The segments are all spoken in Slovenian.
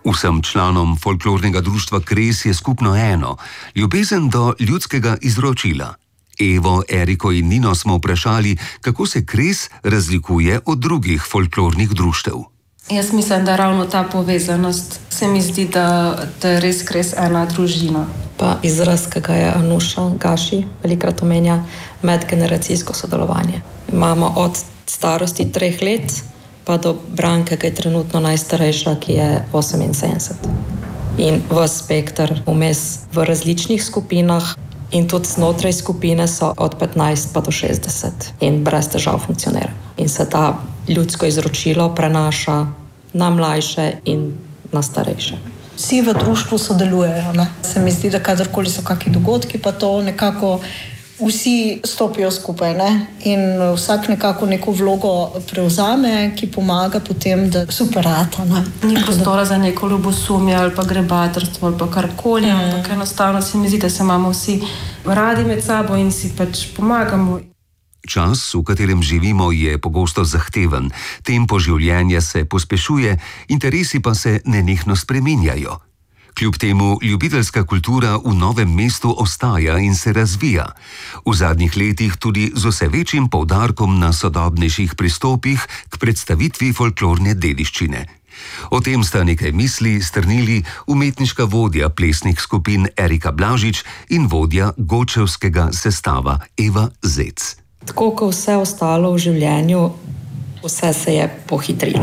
Vsem članom folklornega društva Kres je skupno eno: ljubezen do ljudskega izročila. Evo, Eriko in Nino smo vprašali, kako se Kres razlikuje od drugih folklornih društev. Jaz mislim, da ravno ta povezanost se mi zdi, da je res Kres ena družina. Pa izraz, ki ga je Anuša Gaši velikokrat omenja, medgeneracijsko sodelovanje. Imamo od starosti 3 let pa do Branke, ki je trenutno najstarejša, ki je 78. In ves spekter vmes v različnih skupinah in tudi znotraj skupine so od 15 pa do 60 in brez težav funkcionira. In se ta ljudsko izročilo prenaša na mlajše in na starejše. Vsi v društvu sodelujejo, ne? Se mi zdi, da kadarkoli so kakšni dogodki, pa to nekako vsi stopijo skupaj, ne? In vsak nekako neko vlogo prevzame, ki pomaga potem, da superata, ne? Ni prostora za neko ljubosumje ali pa grebatrstvo ali pa karkoli, ampak enostavno se mi zdi, da se imamo vsi radi med sabo in si pač pomagamo. Čas, v katerem živimo, je pogosto zahteven, tempo življenja se pospešuje, interesi pa se nenehno spreminjajo. Kljub temu ljubiteljska kultura v Novem mestu ostaja in se razvija. V zadnjih letih tudi z vse večjim poudarkom na sodobnejših pristopih k predstavitvi folklorne dediščine. O tem sta nekaj misli strnili umetniška vodja plesnih skupin Erika Blažič in vodja Gočevskega sestava Eva Zec. Tako kot vse ostalo v življenju, vse se je pohitrilo.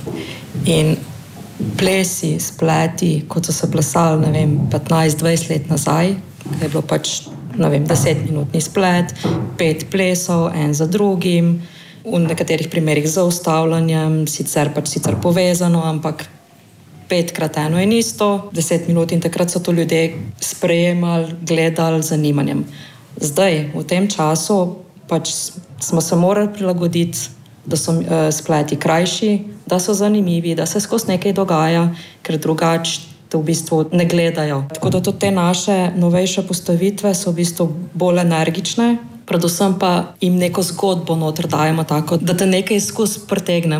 In plesi, spleti, kot so se plesali, 15-20 let nazaj, je bilo pač, 10-minutni splet, 5 plesov, en za drugim, v nekaterih primerih z ustavljanjem, sicer povezano, ampak 5x eno in isto, 10 minut in takrat so to ljudje sprejemali, gledali z zanimanjem. Zdaj, v tem času, pač smo se morali prilagoditi, da so spleti krajši, da so zanimivi, da se skozi nekaj dogaja, ker drugače to v bistvu ne gledajo. Tako da tudi te naše novejše postavitve so v bistvu bolj energične, predvsem pa jim neko zgodbo noter dajemo tako, da te nekaj skozi pritegne.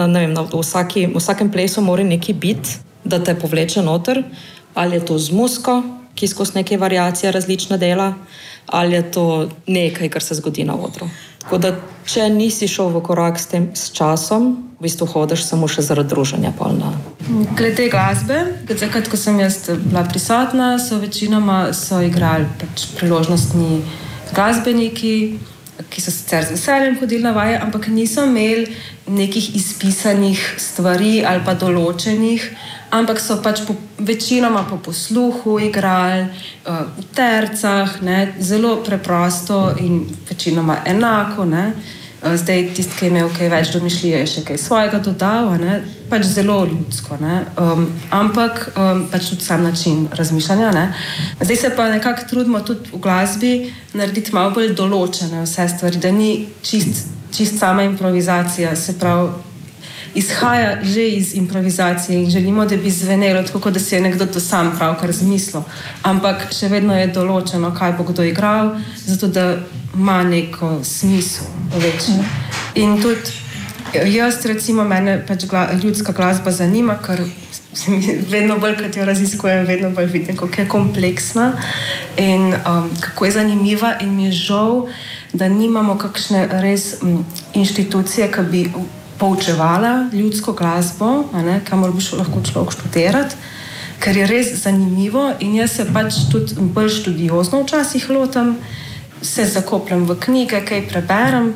V vsakem plesu mora nekaj biti, da te povleče noter, ali je to z muziko, ki skozi neke variacije različne dela, ali je to nekaj, kar se zgodi na odru. Tako da, če nisi šel v korak s časom, v bistvu hodiš samo še zaradi druženja polna. Glede glasbe, takrat, ko sem jaz bila prisotna, večinoma so igrali pač priložnostni glasbeniki, ki so sicer z veseljem hodili na vaje, ampak niso imeli nekih izpisanih stvari ali pa določenih, ampak so pač večinoma po posluhu igrali v tercah, zelo preprosto in večinoma enako. Zdaj tisti, ki je imel kaj več domišljije, je še kaj svojega dodal, pač zelo ljudsko. Ampak pač tudi sam način razmišljanja. Zdaj se pa nekako trudimo tudi v glasbi narediti malo bolj določene vse stvari, da ni čist sama improvizacija, se pravi, izhaja že iz improvizacije in želimo, da bi zvenelo tako, da si je nekdo to sam pravkar zmislil. Ampak še vedno je določeno, kaj bo kdo igral, zato da ima neko smisel večji. In tudi jaz, recimo, mene pač ljudska glasba zanima, ker se mi vedno bolj, kot jo raziskujem, vedno bolj vidim, kako je kompleksna in kako je zanimiva in mi je žal, da nimamo kakšne res inštitucije, ki bi poučevala ljudsko glasbo, kamor bi šel lahko človek študirati, ker je res zanimivo in jaz se pač tudi bolj študiozno včasih lotam, se zakopljem v knjige, kaj preberem,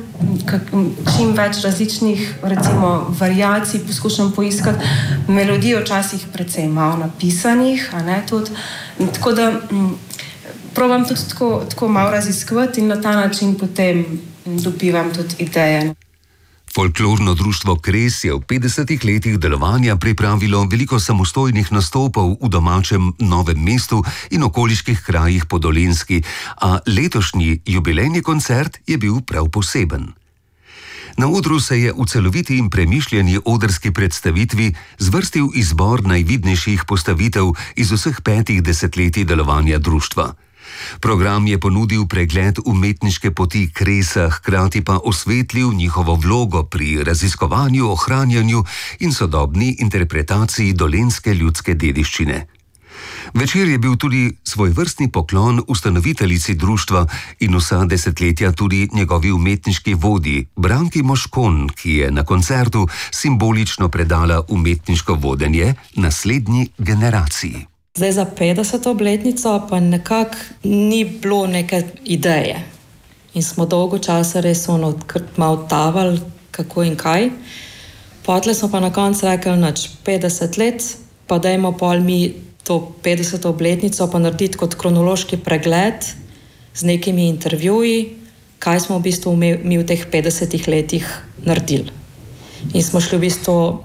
čim več različnih, recimo, variacij poskušam poiskati, melodijo včasih precej malo napisanih, tudi. Tako da probam tudi tako malo raziskovati in na ta način potem dobivam tudi ideje. Folklorno društvo Kres je v 50 letih delovanja pripravilo veliko samostojnih nastopov v domačem Novem mestu in okoliških krajih po Dolenjski, a letošnji jubilejni koncert je bil prav poseben. Na odru se je v celoviti in premišljeni odrski predstavitvi zvrstil izbor najvidnejših postavitev iz vseh 5 desetletij delovanja društva. Program je ponudil pregled umetniške poti Kresa, hkrati pa osvetlil njihovo vlogo pri raziskovanju, ohranjanju in sodobni interpretaciji dolenjske ljudske dediščine. Večer je bil tudi svojvrstni poklon ustanoviteljici društva in vsa desetletja tudi njegovi umetniški vodji, Branki Moškon, ki je na koncertu simbolično predala umetniško vodenje naslednji generaciji. Zdaj za 50. obletnico pa nekako ni bilo neke ideje. In smo dolgo časa res malo tavali, kako in kaj. Potle smo pa na koncu rekli, 50 let, pa dajmo pol mi to 50. obletnico pa narediti kot kronološki pregled z nekimi intervjuji, kaj smo v bistvu mi v teh 50 letih naredili. In smo šli v bistvu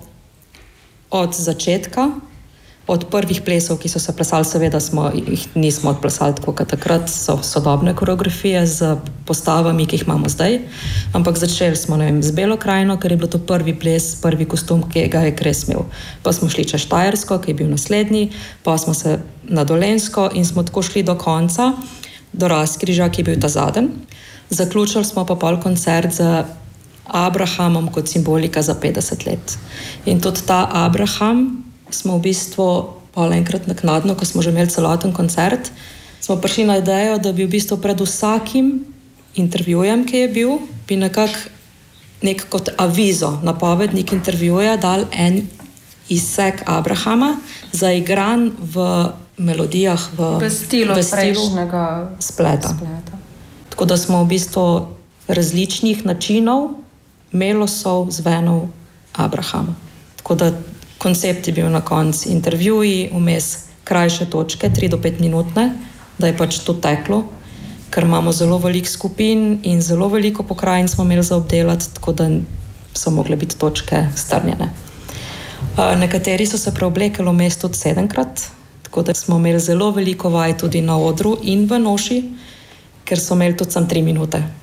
od začetka, od prvih plesov, ki so se plesali, seveda jih nismo odplesali tako kot takrat, so sodobne koreografije z postavami, ki jih imamo zdaj, ampak začeli smo, z Belo krajino, ker je bil to prvi ples, prvi kostum, ki ga je Kres imel. Pa smo šli čez Štajersko, ki je bil naslednji, pa smo se na Dolenjsko in smo tako šli do konca, do Razkriža, ki je bil ta zadnji. Zaključili smo pa pol koncert z Abrahamom kot simbolika za 50 let. In tudi ta Abraham smo v bistvu pol enkrat naknadno, ko smo že imeli celoten koncert, smo prišli na idejo, da bi v bistvu pred vsakim intervjujem, ki je bil, bi nekako nek kot avizo, napovednik intervjuja dal en izsek Abrahama, zaigran v melodijah, v stilu prejšnjega spleta. Tako da smo v bistvu različnih načinov, melosov, zvenov Abrahama. Tako da koncept je bil na koncu intervjuji, vmes krajše točke, 3 do 5 minutne, da je pač to teklo, ker imamo zelo veliko skupin in zelo veliko pokrajin smo imeli za obdelati, tako da so mogle biti točke strnjene. Nekateri so se preoblekali vmes tudi 7-krat, tako da smo imeli zelo veliko vaj tudi na odru in v noši, ker so imeli tudi samo 3 minute.